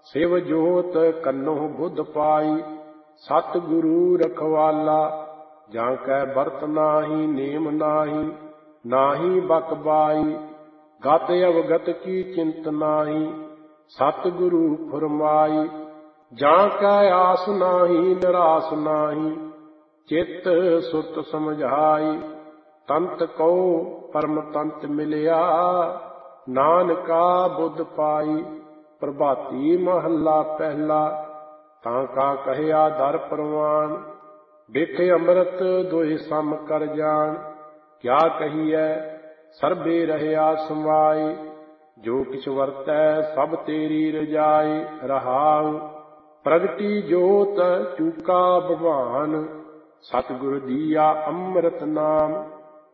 ਸਿਵ ਜੋਤ ਕੰਨੋਂ ਬੁੱਧ ਪਾਈ। ਸਤਿਗੁਰੂ ਰਖਵਾਲਾ ਜਾਂ ਕੈ ਬਰਤ ਨਾਹੀ, ਨੇਮ ਨਾਹੀ ਨਾਹੀ ਬਕਬਾਈ। ਗਤ ਅਵਗਤ ਕੀ ਚਿੰਤ ਨਾਹੀ, ਸਤਿਗੁਰੂ ਫੁਰਮਾਈ। ਜਾਂ ਕੈ ਆਸ ਨਾਹੀ, ਨਿਰਾਸ ਨਾਹੀ, ਚਿੱਤ ਸੁਰਤ ਸਮਝਾਈ। ਤੰਤ ਕਉ ਪਰਮ ਤੰਤ ਮਿਲਿਆ, ਨਾਨਕਾ ਬੁੱਧ ਪਾਈ। ਪ੍ਰਭਾਤੀ ਮਹੱਲਾ ਪਹਿਲਾ। ਤਾਂ ਕਾ ਕਹਿਆ ਦਰ ਪ੍ਰਵਾਨ, ਬਿਖ ਅੰਮ੍ਰਿਤ ਦੋਇ ਸਮ ਕਰ ਜਾਣ। ਕਿਆ ਕਹੀਐ ਸਰਬੇ ਰਹਿਆ ਸਮਾਈ, ਜੋ ਕਿਛ ਵਰਤੈ ਸਭ ਤੇਰੀ ਰਜਾਈ। ਰਹਾਉ ਪ੍ਰਗਟੀ ਜੋਤ ਚੂਕਾ ਭਗਵਾਨ, ਸਤਿਗੁਰ ਦੀਆ ਅੰਮ੍ਰਿਤ ਨਾਮ।